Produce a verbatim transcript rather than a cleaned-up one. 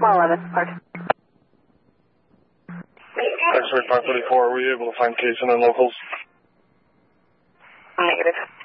one eleven, Park. X-ray five thirty-four, were you able to find Kaysen and locals? Negative.